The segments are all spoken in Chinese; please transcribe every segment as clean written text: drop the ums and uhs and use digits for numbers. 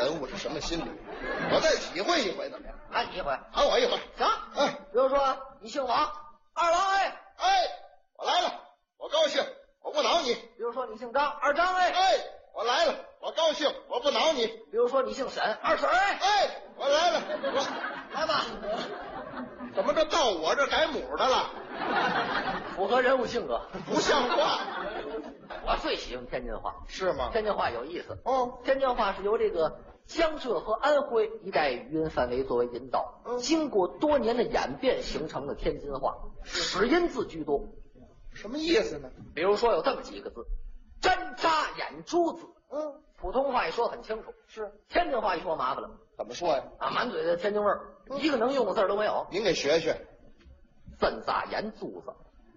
人物是什么心理，我再体会一回怎么样？ 喊你一回， 喊我一回。 行。 哎， 比如说你姓王，二郎哎， 我来了，我高兴，我不恼你。 比如说你姓张，二张哎， 我来了，我高兴，我不恼你。 比如说你姓沈，二婶哎， 我来了， 来吧。 怎么这到我这改母的了？ 符合人物性格， 不像话。 我最喜欢天津话， 是吗？ 天津话有意思哦。 天津话是由这个江浙和安徽一带语音范围作为引导，经过多年的演变形成的天津话，始音字居多。 什么意思呢？ 比如说有这么几个字：针扎眼珠子。普通话一说很清楚，是天津话一说麻烦了。 怎么说呀？ 满嘴的天津味儿，一个能用的字都没有。 您给学学。 分扎眼珠子，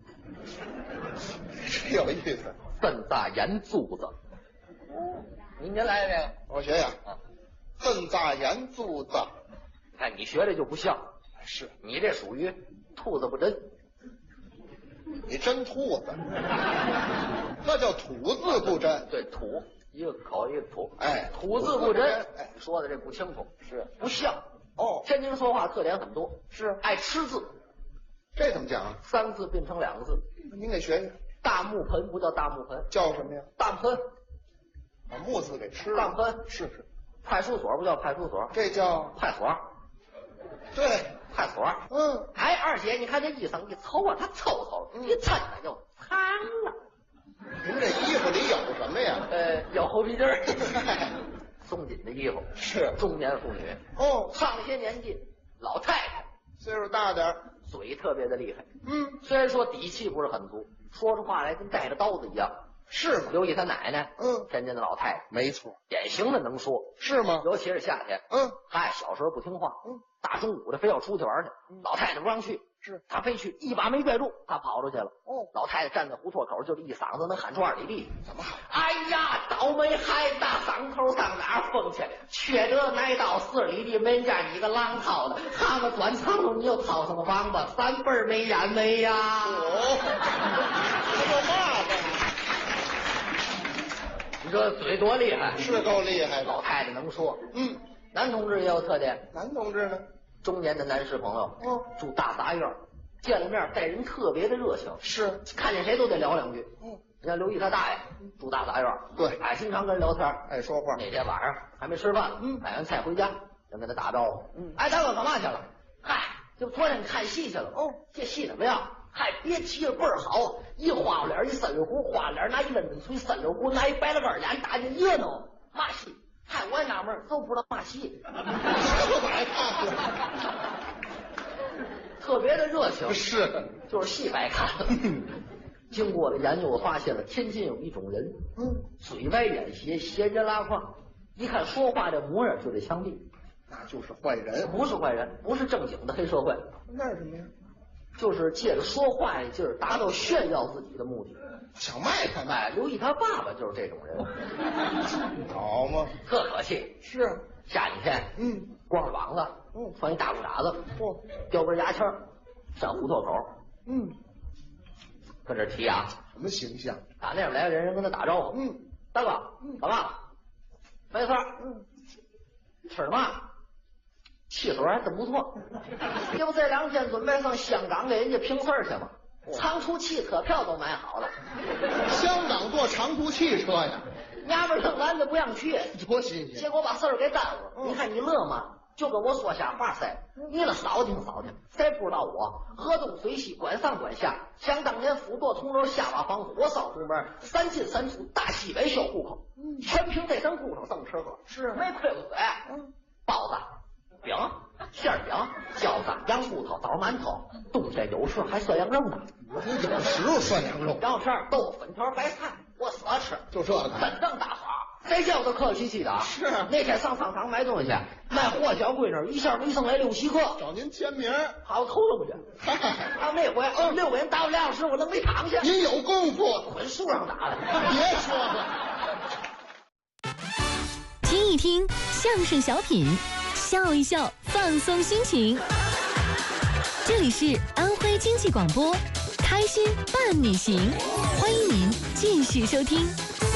这有意思。 分扎眼珠子。您来这个， 我学学。分扎眼珠子。 看你学的就不像， 是你这属于兔子不真。 你真兔子，那叫土字不真。 对，土一个口一个土，土字不不真。说的这不清楚，是不像。天津说话特点很多，是爱吃字。 这怎么讲啊 ？3个字变成2个字。 您给学学。 大木盆不叫大木盆， 叫什么呀？ 大盆。 把木字给吃了。 大盆是。 派出所不叫派出所， 这叫派所。 对， 派所。二姐，你看这衣裳一凑啊，它凑凑，一抻它就藏了。 您这衣服里有什么呀？ 有猴皮筋儿，松紧的衣服。是中年妇女。上了些年纪，老太太， 岁数大点， 嘴特别的厉害。虽然说底气不是很足，说出话来跟带着刀子一样。是吗？刘毅他奶奶，天津的老太太， 没错， 典型的能说。是吗？尤其是夏天，小时候不听话，大中午的非要出去玩去，老太太不让去，是他非去，一把没拽住，他跑出去了。老太太站在胡同口，就这一嗓子能喊出2里地。怎么喊？哎呀，倒霉孩子，上头上哪儿疯去？缺德奶刀4里地，没见你个狼掏的，蛤蟆钻肠窿，你又掏什么王八？3辈儿没眼没呀！ 这叫嘛的？ 你说嘴多厉害？ 是够厉害的。 老太太能说。男同志也有特点。 男同志呢？ 中年的男士朋友，住大杂院，见了面待人特别的热情。是，看见谁都得聊2句。你看刘毅他大爷住大杂院，对，经常跟人聊天， 爱说话。 那天晚上还没吃饭，买完菜回家，人跟他打招呼。大哥干嘛去了？嗨，就昨天看戏去了。这戏怎么样？嗨，别提了，倍儿好！一花脸，一三溜胡，花脸拿一抡子锤，三溜胡拿一白了根眼，大家热闹。嘛戏？嗨，我也纳闷，都不知道嘛戏。 这白看了， 特别的热情。 是， 就是戏白看了。经过了研究，我发现了天津有一种人，嘴歪眼斜，斜着拉胯，一看说话这模样就得枪毙。 那就是坏人。 不是坏人，不是正经的黑社会。 那是什么呀？ 就是借着说话的劲儿达到炫耀自己的目的， 想卖他卖。 刘毅他爸爸就是这种人。 好嘛， 特可气。是下雨天，光着膀子，穿一大裤衩子，叼根牙签上胡同口，跟这提啊， 什么形象？ 打那边来个人跟他打招呼，大哥，干嘛？没事，吃什么？汽水还真不错，这不这2天准备上香港给人家评事去吗？长途汽车票都买好了。 香港坐长途汽车呀？ 娘们儿拦着不让去， 多新鲜！ 结果把事儿给耽误了。你看你乐吗？就跟我说瞎话噻。你那扫听扫听，谁不知道我河东水西，管上管下。想当年辅舵铜锣，下瓦房，火烧红门，3进3出，大西北修户口，全凭这身骨头这么吃喝，是没亏过嘴。包子。饼、馅饼、饺子、羊骨头、枣馒头，冬天有时还涮羊肉呢。 有时候涮羊肉， 羊肉片、豆腐、粉条、白菜，我死吃。 就这个， 真正大花，谁叫我都客客气气的啊。是那天上商场买东西，卖货小闺女一下没剩来6、7个， 找您签名， 好偷东西。还有那回6个人打我2小时，我愣没躺下。 您有功夫， 捆树上打的。 别说了。 听一听相声小品。笑一笑，放松心情。这里是安徽经济广播，开心伴你行，欢迎您继续收听。